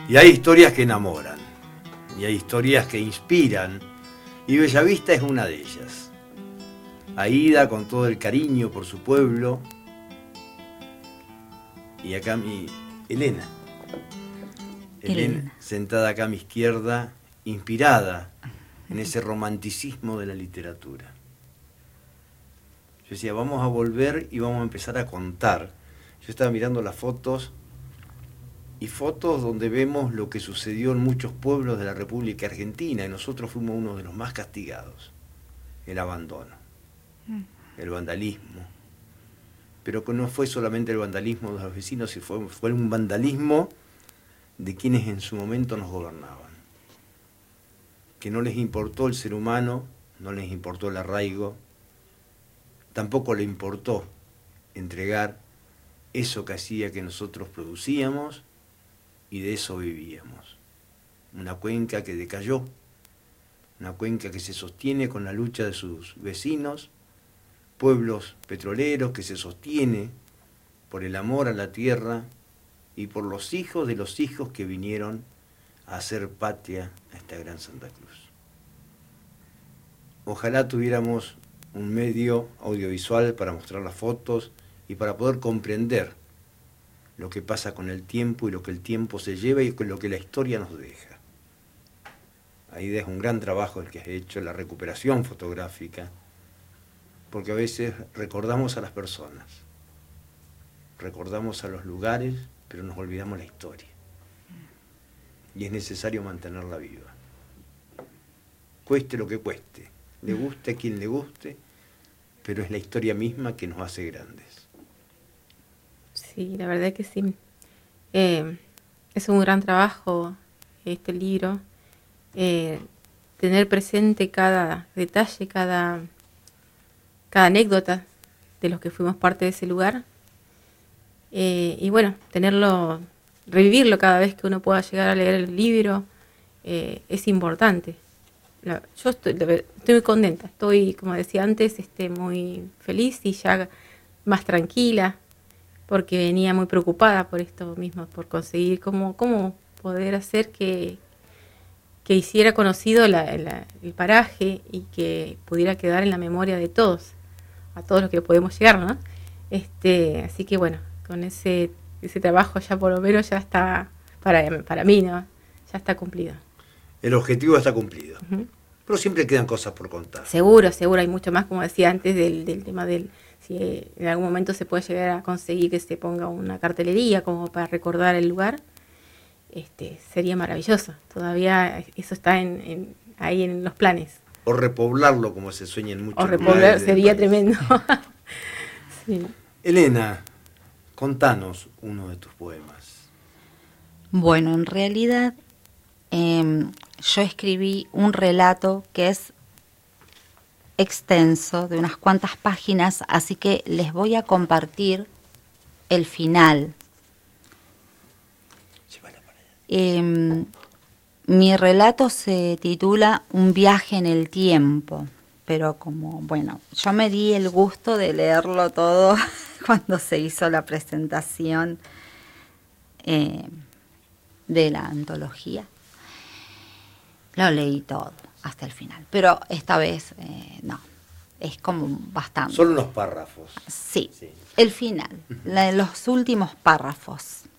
Y hay historias que enamoran, y hay historias que inspiran, y Bellavista es una de ellas. Aída con todo el cariño por su pueblo, y acá mi Elena, sentada acá a mi izquierda, inspirada en ese romanticismo de la literatura. Yo decía, vamos a volver y vamos a empezar a contar. Yo estaba mirando las fotos, y fotos donde vemos lo que sucedió en muchos pueblos de la República Argentina, y nosotros fuimos uno de los más castigados. El abandono, el vandalismo. Pero que no fue solamente el vandalismo de los vecinos, sino fue un vandalismo de quienes en su momento nos gobernaban. Que no les importó el ser humano, no les importó el arraigo, tampoco le importó entregar eso que hacía que nosotros producíamos y de eso vivíamos. Una cuenca que decayó, una cuenca que se sostiene con la lucha de sus vecinos, pueblos petroleros que se sostiene por el amor a la tierra y por los hijos de los hijos que vinieron a hacer patria a esta gran Santa Cruz. Ojalá tuviéramos un medio audiovisual para mostrar las fotos y para poder comprender lo que pasa con el tiempo y lo que el tiempo se lleva y lo que la historia nos deja. Ahí es un gran trabajo el que has hecho, la recuperación fotográfica, porque a veces recordamos a las personas, recordamos a los lugares, pero nos olvidamos la historia. Y es necesario mantenerla viva. Cueste lo que cueste, le guste a quien le guste, pero es la historia misma que nos hace grandes. Sí, la verdad que sí. Es un gran trabajo este libro. Tener presente cada detalle, cada anécdota de los que fuimos parte de ese lugar. Y bueno, revivirlo cada vez que uno pueda llegar a leer el libro, es importante. Yo estoy muy contenta, estoy, como decía antes, muy feliz y ya más tranquila, porque venía muy preocupada por esto mismo, por conseguir cómo poder hacer que hiciera conocido el paraje y que pudiera quedar en la memoria de todos, a todos los que podemos llegar, ¿no? Así que bueno, con ese trabajo ya por lo menos ya está, para mí, ¿no? Ya está cumplido. El objetivo está cumplido. Uh-huh. Pero siempre quedan cosas por contar. Seguro, hay mucho más, como decía antes, del tema si en algún momento se puede llegar a conseguir que se ponga una cartelería como para recordar el lugar, sería maravilloso. Todavía eso está ahí en los planes. O repoblarlo como se sueña en muchos lugares. O repoblar sería tremendo. Sí. Elena, contanos uno de tus poemas. Bueno, en realidad yo escribí un relato que es extenso, de unas cuantas páginas, así que les voy a compartir el final. Mi relato se titula Un viaje en el tiempo, pero yo me di el gusto de leerlo todo cuando se hizo la presentación de la antología. Lo leí todo hasta el final, pero esta vez no, es como bastante. Solo unos párrafos. Sí, el final, los últimos párrafos.